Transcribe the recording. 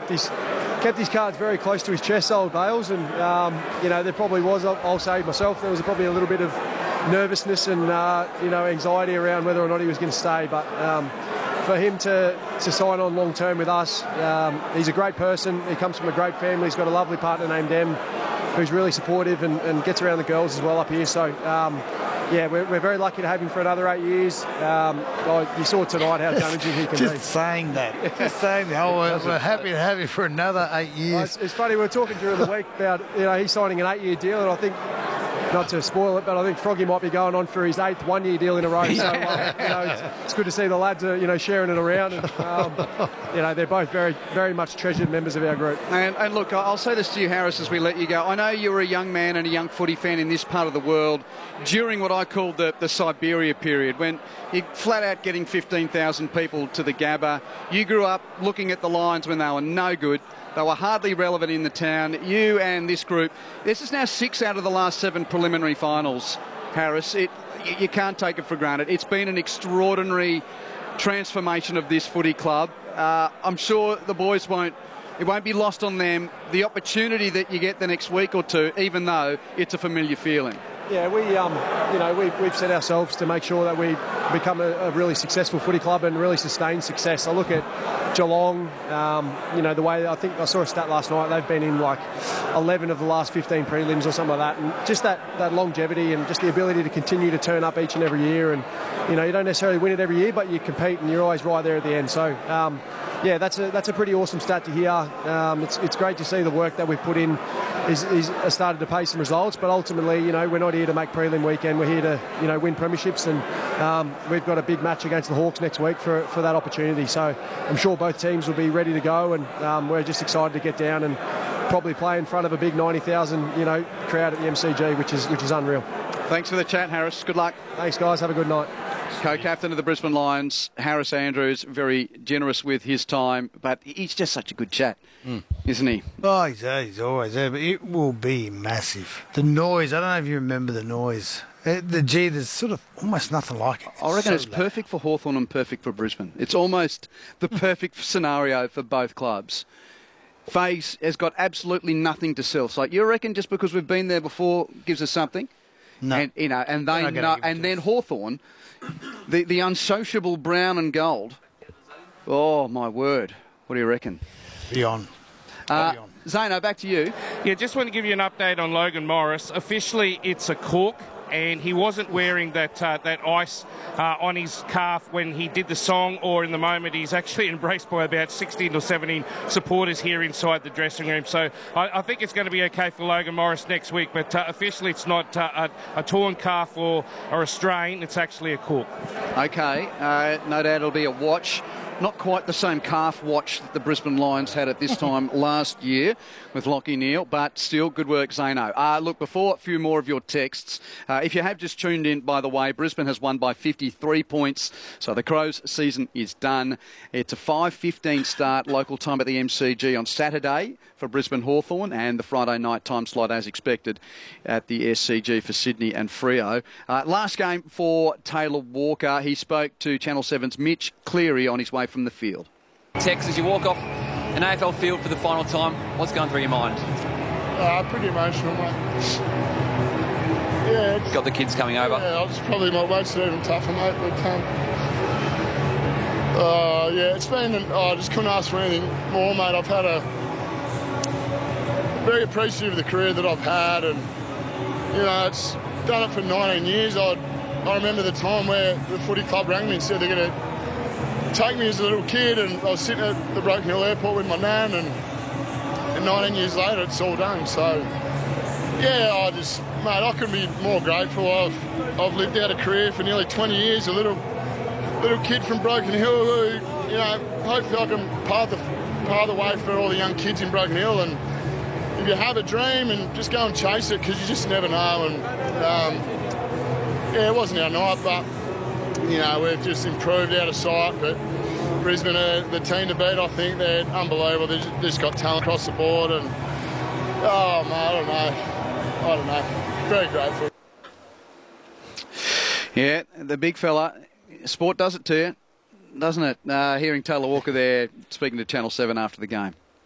kept his cards very close to his chest, old Bales, and you know, there probably was, I'll say myself, there was probably a little bit of nervousness and you know, anxiety around whether or not he was going to stay, but for him to sign on long term with us, he's a great person. He comes from a great family. He's got a lovely partner named Em, who's really supportive and gets around the girls as well up here. So yeah, we're very lucky to have him for another 8 years. You saw tonight how challenging he can be. Just saying that. We're happy to have him for another 8 years. It's funny, we were talking during the week about, you know, he's signing an 8-year deal, and I think, not to spoil it, but I think Froggy might be going on for his 8th one-year deal in a row. So, you know, it's good to see the lads are, you know, sharing it around. And, you know, they're both very, very much treasured members of our group. And look, I'll say this to you, Harris, as we let you go. I know you were a young man and a young footy fan in this part of the world during what I called the Siberia period, when you flat out getting 15,000 people to the Gabba. You grew up looking at the Lions when they were no good. They were hardly relevant in the town. You and this group, this is now 6 out of the last 7 preliminary finals, Harris. You can't take it for granted. It's been an extraordinary transformation of this footy club. I'm sure the boys it won't be lost on them, the opportunity that you get the next week or two, even though it's a familiar feeling. Yeah, you know, we've set ourselves to make sure that we become a really successful footy club and really sustain success. I look at Geelong, you know, the way, I think I saw a stat last night, they've been in like 11 of the last 15 prelims or something like that, and just that longevity and just the ability to continue to turn up each and every year, and, you know, you don't necessarily win it every year, but you compete and you're always right there at the end. So, yeah, that's a pretty awesome stat to hear. It's great to see the work that we've put in is started to pay some results, but ultimately, you know, we're not here to make prelim weekend. We're here to, you know, win premierships, and we've got a big match against the Hawks next week for that opportunity. So I'm sure both teams will be ready to go, and we're just excited to get down and probably play in front of a big 90,000, you know, crowd at the MCG, which is unreal. Thanks for the chat, Harris. Good luck. Thanks, guys. Have a good night. Co-captain of the Brisbane Lions, Harris Andrews, very generous with his time, but he's just such a good chat, isn't he? Oh, he's always there, but it will be massive. The noise, I don't know if you remember the noise. There's sort of almost nothing like it. I reckon it's perfect for Hawthorn and perfect for Brisbane. It's almost the perfect scenario for both clubs. FaZe has got absolutely nothing to sell. So you reckon just because we've been there before gives us something? No. And, you know, and they know, and then Hawthorn, the unsociable brown and gold. Oh, my word. What do you reckon? Beyond. Zano, back to you. Yeah, just want to give you an update on Logan Morris. Officially, it's a cork, and he wasn't wearing that ice on his calf when he did the song or in the moment. He's actually embraced by about 16 or 17 supporters here inside the dressing room. So I think it's going to be okay for Logan Morris next week, but officially it's not a torn calf or a strain. It's actually a cork. Okay, no doubt it'll be a watch. Not quite the same calf watch that the Brisbane Lions had at this time last year with Lockie Neal, but still good work, Zano. Look, before a few more of your texts, if you have just tuned in, by the way, Brisbane has won by 53 points, so the Crows season is done. It's a 5:15 start, local time at the MCG on Saturday for Brisbane Hawthorn, and the Friday night time slot as expected at the SCG for Sydney and Freo. Last game for Taylor Walker. He spoke to Channel 7's Mitch Cleary on his way from the field. Tex, as you walk off an AFL field for the final time, what's going through your mind? Pretty emotional, mate. Yeah. Got the kids coming over? Yeah, it's probably my weights are even tougher, mate. But, yeah, it's been, I just couldn't ask for anything more, mate. I've had very appreciative of the career that I've had, and, you know, it's done it for 19 years. I remember the time where the footy club rang me and said they're going to take me as a little kid, and I was sitting at the Broken Hill Airport with my nan, and 19 years later it's all done. So yeah, mate, I couldn't be more grateful. I've lived out a career for nearly 20 years, a little kid from Broken Hill who, you know, hopefully I can pave the way for all the young kids in Broken Hill. And if you have a dream, and just go and chase it, because you just never know. And yeah, it wasn't our night, but you know, we've just improved out of sight. But Brisbane are the team to beat. I think they're unbelievable. They've just got talent across the board, and oh man, I don't know. Very grateful. Yeah, the big fella. Sport does it to you, doesn't it? Hearing Taylor Walker there speaking to Channel 7 after the game.